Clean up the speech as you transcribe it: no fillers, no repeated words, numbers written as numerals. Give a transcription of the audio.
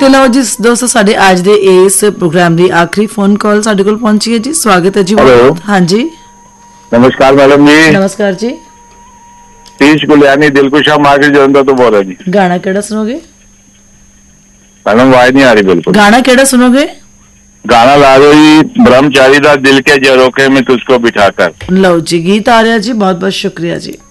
ਤੇ ਲਓ ਜੀ ਦੋਸਤੋ, ਸਾਡੇ ਅੱਜ ਦੇ ਇਸ ਪ੍ਰੋਗਰਾਮ ਦੀ ਆਖਰੀ ਫੋਨ ਕਾਲ ਸਾਡੇ ਕੋਲ ਪਹੁੰਚੀ ਹੈ ਜੀ। ਸਵਾਗਤ ਹੈ ਜੀ। ਹਾਂਜੀ, नमस्कार मैडम जी। नमस्कार जी। तीज गुलियानी दिलकुशा मार्केट जलंधर तो बोल रहे जी। गाना केड़ा सुनोगे मैडम? आवाज नहीं आ रही बिल्कुल। गाना केड़ा सुनोगे? गाना ला दो जी, ब्रह्मचारी दा दिल के झरोखे में तुझको बिठाकर। लो जी, गीत आ रहा जी। बहुत बहुत शुक्रिया जी।